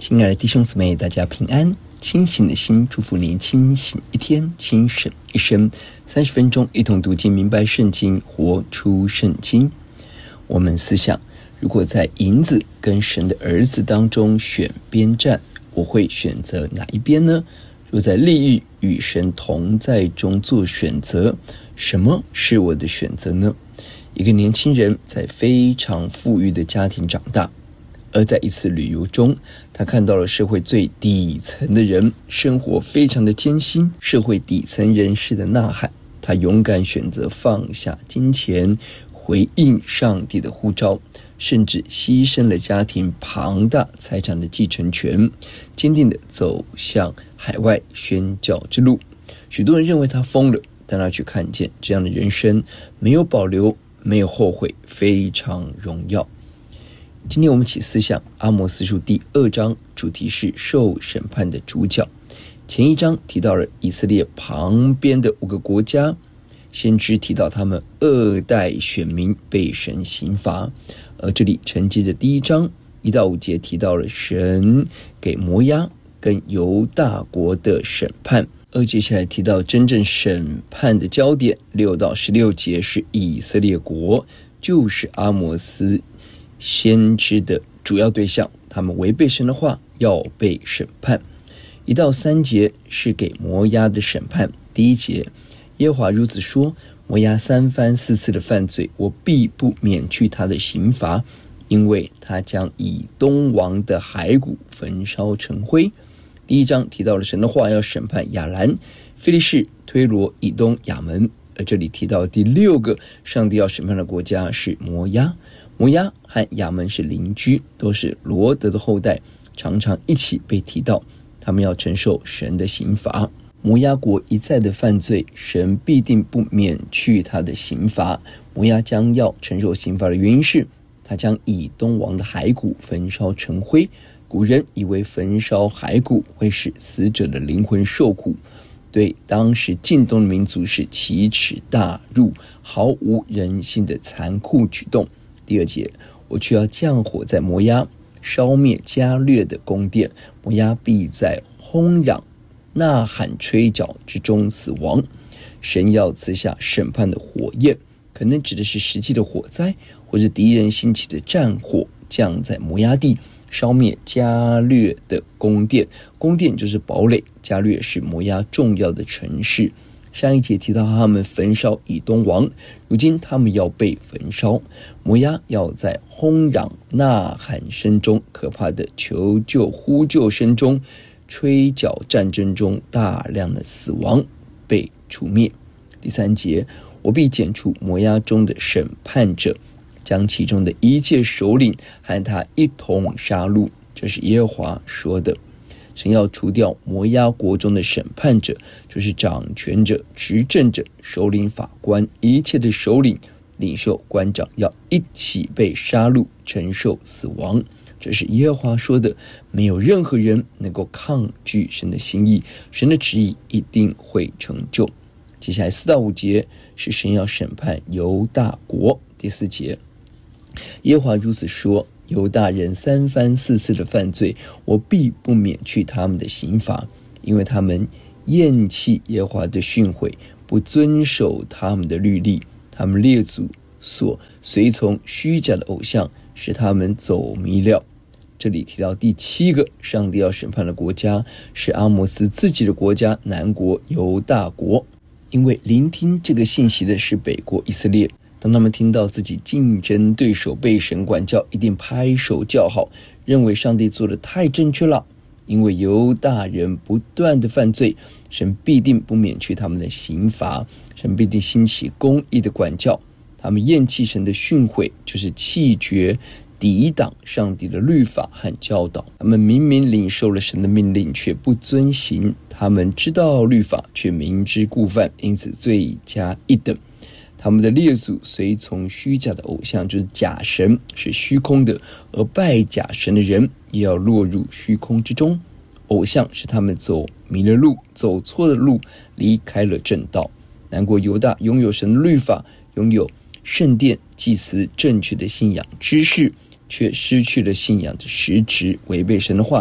亲爱的弟兄姊妹，大家平安。清醒的心，祝福您清醒一天，清醒一生。30分钟，一同读经，明白圣经，活出圣经。我们思想，如果在银子跟神的儿子当中选边站，我会选择哪一边呢？若在利益与神同在中做选择，什么是我的选择呢？一个年轻人在非常富裕的家庭长大，而在一次旅游中，他看到了社会最底层的人生活非常的艰辛，社会底层人士的呐喊，他勇敢选择放下金钱，回应上帝的呼召，甚至牺牲了家庭庞大财产的继承权，坚定地走向海外宣教之路。许多人认为他疯了，但他却看见这样的人生没有保留，没有后悔，非常荣耀。今天我们一起思想阿摩司书第2章，主题是受审判的主角。前一章提到了以色列旁边的5个国家，先知提到他们2代选民被神刑罚，而这里承接着第1章1到5节提到了神给摩押跟犹大国的审判，而接下来提到真正审判的焦点6到16节是以色列国，就是阿摩司先知的主要对象，他们违背神的话要被审判。1到3节是给摩押的审判。第1节，耶和华如此说，摩押3番4次的犯罪，我必不免去他的刑罚，因为他将以东王的骸骨焚烧成灰。第1章提到了神的话要审判亚兰、非利士、推罗、以东、亚门，而这里提到第6个上帝要审判的国家是摩押。摩押和亚门是邻居，都是罗德的后代，常常一起被提到，他们要承受神的刑罚。摩押国一再的犯罪，神必定不免去他的刑罚。摩押将要承受刑罚的原因是，他将以东王的骸骨焚烧成灰。古人以为焚烧骸骨会使死者的灵魂受苦，对当时近东的民族是奇耻大辱，毫无人性的残酷举动。第2节，我却要降火在摩押，烧灭加略的宫殿，摩押必在轰嚷、呐喊、吹角之中死亡。神要赐下审判的火焰，可能指的是实际的火灾，或者敌人兴起的战火，降在摩押地，烧灭加略的宫殿。宫殿就是堡垒，加略是摩押重要的城市。上一节提到他们焚烧以东王，如今他们要被焚烧。摩押要在轰嚷、呐喊声中，可怕的求救呼救声中，吹角战争中大量的死亡，被除灭。第3节，我必剪除摩押中的审判者，将其中的一切首领和他一同杀戮，这是耶和华说的。神要除掉摩押国中的审判者，就是掌权者、执政者、首领、法官，一切的首领、领袖、官长要一起被杀戮，承受死亡。这是耶和华说的，没有任何人能够抗拒神的心意，神的旨意一定会成就。接下来4到5节是神要审判犹大国。第4节，耶和华如此说，犹大人3番4次的犯罪，我必不免去他们的刑罚，因为他们厌弃耶和华的训诲，不遵守他们的律例，他们列祖所随从虚假的偶像，使他们走迷了。这里提到第7个上帝要审判的国家是阿摩司自己的国家，南国犹大国。因为聆听这个信息的是北国以色列，当他们听到自己竞争对手被神管教，一定拍手叫好，认为上帝做得太正确了。因为犹大人不断的犯罪，神必定不免去他们的刑罚，神必定兴起公义的管教。他们厌弃神的训诲，就是弃绝抵挡上帝的律法和教导。他们明明领受了神的命令，却不遵行，他们知道律法，却明知故犯，因此罪加一等。他们的列祖随从虚假的偶像，就是假神，是虚空的，而拜假神的人也要落入虚空之中。偶像使他们走迷了路，走错了路，离开了正道。南国犹大拥有神的律法，拥有圣殿祭司正确的信仰知识，却失去了信仰的实质，违背神的话，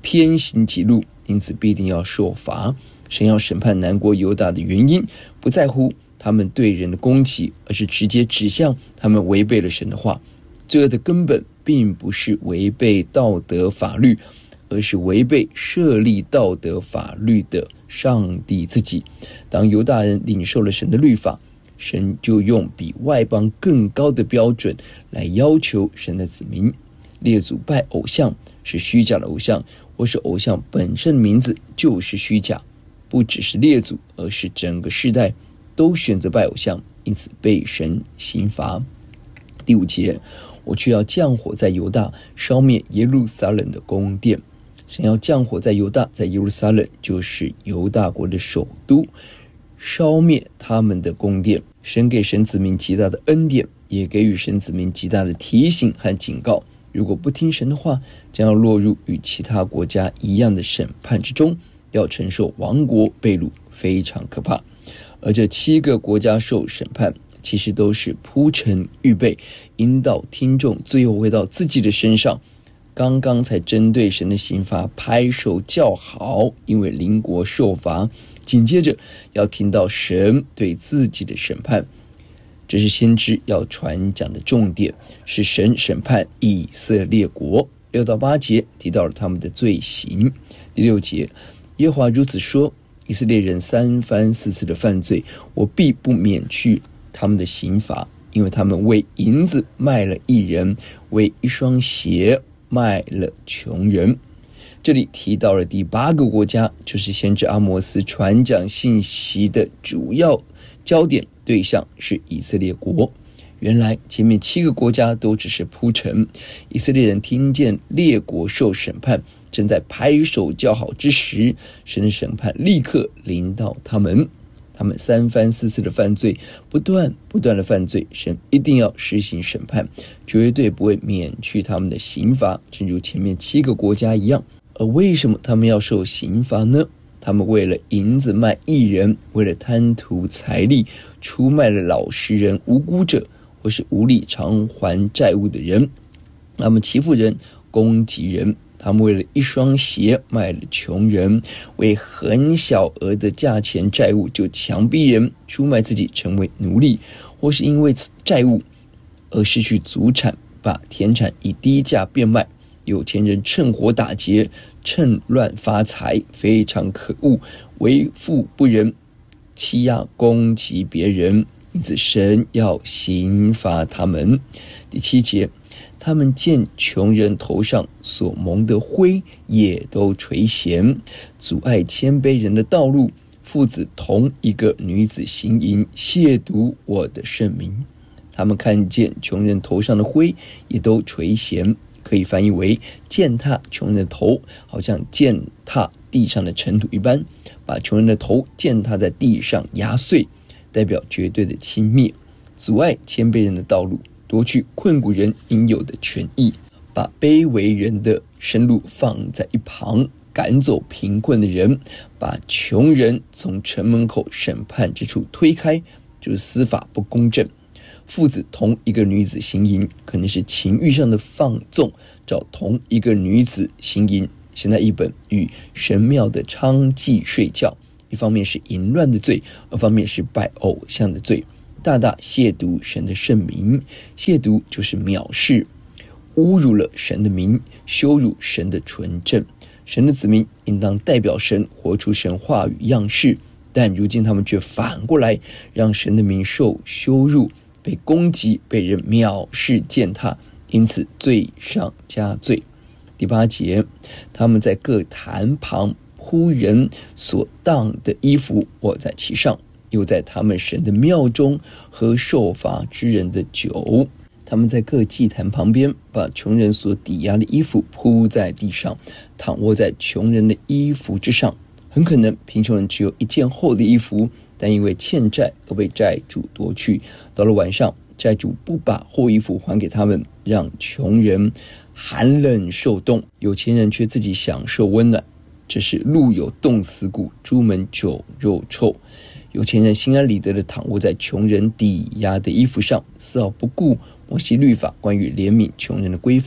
偏行己路，因此必定要受罚。神要审判南国犹大的原因，不在乎他们对人的攻击，而是直接指向他们违背了神的话。罪恶的根本并不是违背道德法律，而是违背设立道德法律的上帝自己。当犹大人领受了神的律法，神就用比外邦更高的标准来要求神的子民。列祖拜偶像是虚假的偶像，或是偶像本身的名字就是虚假。不只是列祖，而是整个世代都选择拜偶像，因此被神刑罚。第5节，我却要降火在犹大，烧灭耶路撒冷的宫殿。神要降火在犹大，在耶路撒冷就是犹大国的首都，烧灭他们的宫殿。神给神子民极大的恩典，也给予神子民极大的提醒和警告。如果不听神的话，将要落入与其他国家一样的审判之中，要承受亡国被掳，非常可怕。而这7个国家受审判，其实都是铺陈预备，引导听众最后回到自己的身上。刚刚才针对神的刑罚拍手叫好，因为邻国受罚，紧接着要听到神对自己的审判。这是先知要传讲的重点，是神审判以色列国。6到8节提到了他们的罪行。第6节，耶和华如此说，以色列人3番4次的犯罪，我必不免去他们的刑罚，因为他们为银子卖了义人，为一双鞋卖了穷人。这里提到了第8个国家，就是先知阿摩斯传讲信息的主要焦点对象是以色列国。原来前面7个国家都只是铺陈，以色列人听见列国受审判，正在拍手叫好之时，神的审判立刻临到他们。他们3番4次的犯罪，不断的犯罪，神一定要施行审判，绝对不会免去他们的刑罚，正如前面7个国家一样。而为什么他们要受刑罚呢？他们为了银子卖义人，为了贪图财力，出卖了老实人、无辜者，或是无力偿还债务的人。他们欺负人，攻击人。他们为了一双鞋卖了穷人，为很小额的价钱债务就强逼人出卖自己成为奴隶，或是因为债务而失去祖产，把田产以低价变卖。有钱人趁火打劫，趁乱发财，非常可恶，为富不仁，欺压攻击别人，因此神要刑罚他们。第7节，他们见穷人头上所蒙的灰，也都垂涎，阻碍谦卑人的道路。父子同一个女子行淫，亵渎我的圣名。他们看见穷人头上的灰，也都垂涎，可以翻译为践踏穷人的头，好像践踏地上的尘土一般，把穷人的头践踏在地上压碎，代表绝对的轻蔑，阻碍谦卑人的道路，夺去困苦人应有的权益，把卑微人的生路放在一旁，赶走贫困的人，把穷人从城门口审判之处推开，就是司法不公正。父子同一个女子行淫，可能是情欲上的放纵，找同一个女子行淫。现在译本与神庙的娼妓睡觉，一方面是淫乱的罪，二方面是拜偶像的罪，大大亵渎神的圣名。亵渎就是藐视，侮辱了神的名，羞辱神的纯正。神的子民应当代表神，活出神话语样式，但如今他们却反过来让神的名受羞辱，被攻击，被人藐视践踏，因此罪上加罪。第8节，他们在各坛旁铺人所当的衣服，卧在其上，又在他们神的庙中喝受罚之人的酒。他们在各祭坛旁边，把穷人所抵押的衣服铺在地上，躺卧在穷人的衣服之上。很可能贫穷人只有一件厚的衣服，但因为欠债而被债主夺去。到了晚上，债主不把厚衣服还给他们，让穷人寒冷受冻，有钱人却自己享受温暖。这是路有冻死骨，朱门酒肉臭。有钱人心安理得地躺卧在穷人抵押的衣服上，丝毫不顾摩西律法关于怜悯穷人的规范，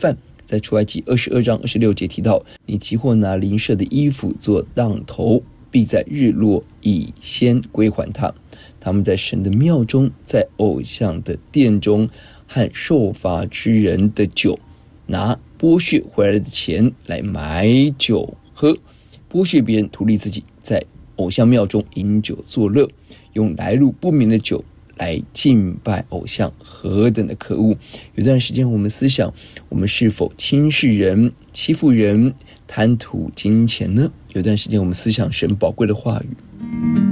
在出埃及22章26节提到，你即或拿邻舍的衣服做当头，必在日落以先归还他。他们在神的庙中，在偶像的殿中，和受罚之人的酒，拿剥削回来的钱来买酒喝，剥削别人，图利自己，在偶像庙中饮酒作乐，用来路不明的酒来敬拜偶像，何等的可恶！有段时间我们思想，我们是否轻视人、欺负人、贪图金钱呢？有段时间我们思想神宝贵的话语。